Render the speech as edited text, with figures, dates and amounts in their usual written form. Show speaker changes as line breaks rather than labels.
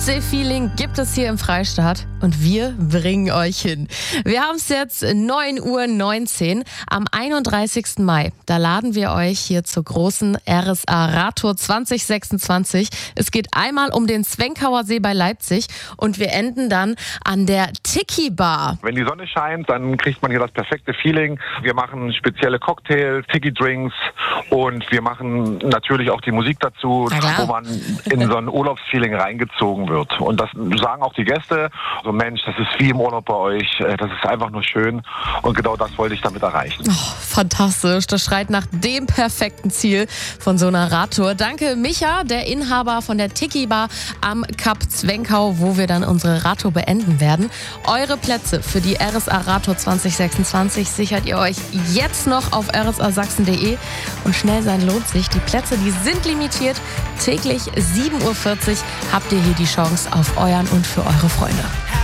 Südsee-Feeling gibt es hier im Freistaat und wir bringen euch hin. Wir haben es jetzt 9:19 Uhr am 31. Mai. Da laden wir euch hier zur großen RSA Radtour 2026. Es geht einmal um den Zwenkauer See bei Leipzig und wir enden dann an der Tiki Bar.
Wenn die Sonne scheint, dann kriegt man hier das perfekte Feeling. Wir machen spezielle Cocktails, Tiki-Drinks und wir machen natürlich auch die Musik dazu, wo man in so ein Urlaubsfeeling reingezogen wird. Und das sagen auch die Gäste. So, Mensch, das ist wie im Urlaub bei euch. Das ist einfach nur schön. Und genau das wollte ich damit erreichen.
Oh, fantastisch. Das schreit nach dem perfekten Ziel von so einer Radtour. Danke, Micha, der Inhaber von der Tiki Bar am Kap Zwenkau, wo wir dann unsere Radtour beenden werden. Eure Plätze für die RSA Radtour 2026 sichert ihr euch jetzt noch auf rsasachsen.de. Und schnell sein lohnt sich. Die Plätze, die sind limitiert. Täglich 7:40 Uhr habt ihr hier die Chance auf euren und für eure Freunde.